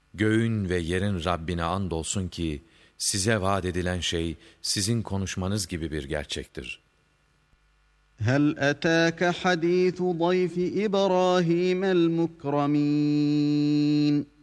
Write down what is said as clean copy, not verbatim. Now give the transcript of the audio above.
Göğün ve yerin Rabbine andolsun ki, size vaat edilen şey, sizin konuşmanız gibi bir gerçektir. هل أتاك حديث ضيف إبراهيم المكرمين